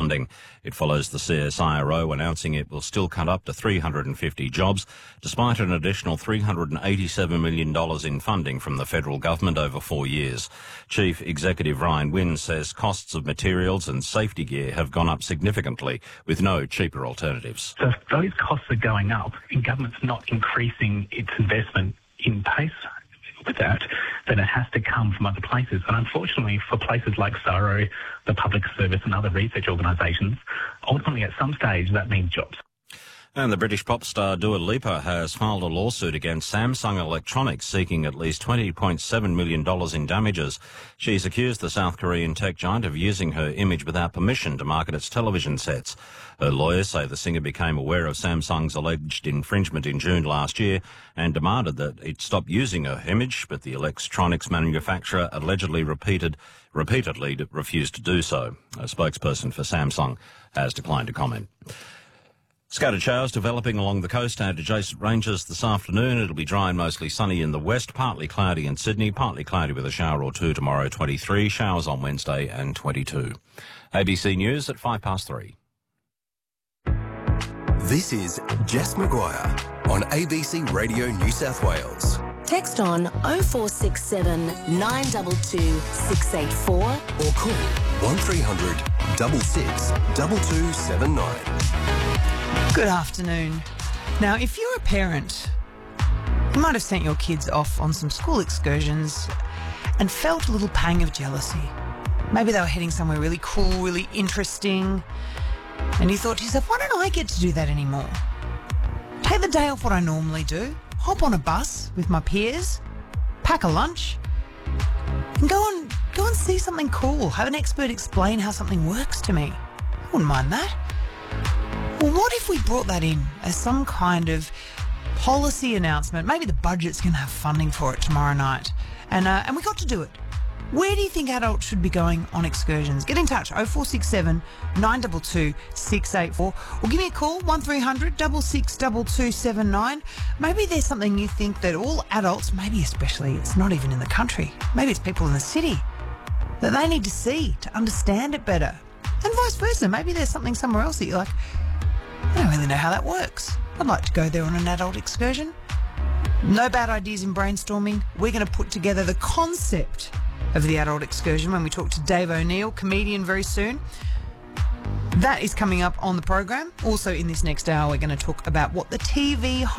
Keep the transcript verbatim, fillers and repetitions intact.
funding. It follows the C S I R O announcing it will still cut up to three hundred fifty jobs, despite an additional three hundred eighty-seven million dollars in funding from the federal government over four years. Chief Executive Ryan Wynne says costs of materials and safety gear have gone up significantly, with no cheaper alternatives. So if those costs are going up and government's not increasing its investment in pace with that, then it has to come from other places. And unfortunately for places like S A R O, the Public Service and other research organisations, ultimately at some stage that means jobs. And the British pop star Dua Lipa has filed a lawsuit against Samsung Electronics seeking at least twenty point seven million dollars in damages. She's accused the South Korean tech giant of using her image without permission to market its television sets. Her lawyers say the singer became aware of Samsung's alleged infringement in June last year and demanded that it stop using her image, but the electronics manufacturer allegedly repeated, repeatedly refused to do so. A spokesperson for Samsung has declined to comment. Scattered showers developing along the coast and adjacent ranges this afternoon. It'll be dry and mostly sunny in the west, partly cloudy in Sydney, partly cloudy with a shower or two tomorrow, twenty-three, showers on Wednesday and twenty-two. A B C News at five past three. This is Jess Maguire on A B C Radio New South Wales. Text on oh four six seven, nine two two, six eight four or call one three hundred, six six, two two seven nine. Good afternoon. Now, if you're a parent, you might have sent your kids off on some school excursions and felt a little pang of jealousy. Maybe they were heading somewhere really cool, really interesting, and you thought to yourself, why don't I get to do that anymore? Take the day off what I normally do, hop on a bus with my peers, pack a lunch, and go and, go and see something cool. Have an expert explain how something works to me. I wouldn't mind that. Well, what if we brought that in as some kind of policy announcement? Maybe the budget's going to have funding for it tomorrow night. And uh, and we got to do it. Where do you think adults should be going on excursions? Get in touch, oh four six seven, nine two two, six eight four. Or give me a call, one three hundred, six six, two two seven nine. Maybe there's something you think that all adults, maybe especially it's not even in the country, maybe it's people in the city, that they need to see to understand it better. And vice versa. Maybe there's something somewhere else that you're like, I don't really know how that works. I'd like to go there on an adult excursion. No bad ideas in brainstorming. We're going to put together the concept of the adult excursion when we talk to Dave O'Neill, comedian, very soon. That is coming up on the program. Also in this next hour, we're going to talk about what the T V